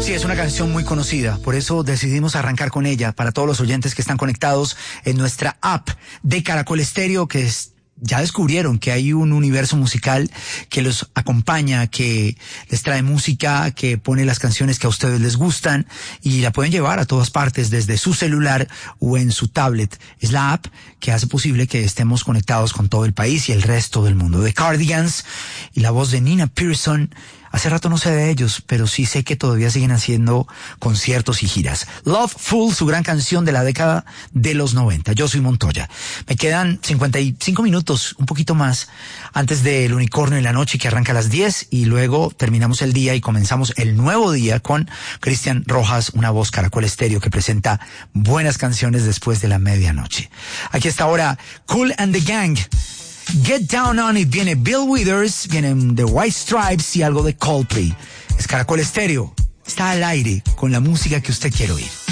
Sí, es una canción muy conocida, por eso decidimos arrancar con ella para todos los oyentes que están conectados en nuestra app de Caracol Estéreo, ya descubrieron que hay un universo musical que los acompaña, que les trae música, que pone las canciones que a ustedes les gustan y la pueden llevar a todas partes desde su celular o en su tablet. Es la app que hace posible que estemos conectados con todo el país y el resto del mundo. The Cardigans y la voz de Nina Pearson. Hace rato no sé de ellos, pero sí sé que todavía siguen haciendo conciertos y giras. Loveful, su gran canción de la década de los 90. Yo soy Montoya. Me quedan 55 minutos, un poquito más, antes del Unicornio en la Noche, que arranca a las 10, y luego terminamos el día y comenzamos el nuevo día con Cristian Rojas, una voz Caracol Estéreo que presenta buenas canciones después de la medianoche. Aquí está ahora Kool and the Gang. Get Down On It, viene Bill Withers, vienen The White Stripes y algo de Coldplay. Es Caracol Estéreo, está al aire con la música que usted quiere oír.